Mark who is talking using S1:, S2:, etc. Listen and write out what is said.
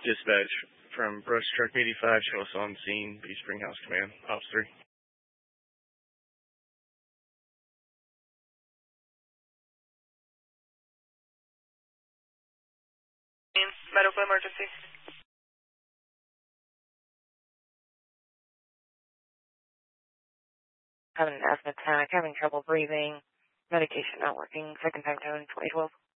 S1: Dispatch from Brush Truck 85, show us on scene, B Springhouse Command, Ops 3.
S2: Medical emergency.
S3: Having an asthma attack, having trouble breathing, medication not working, second time down, 2012.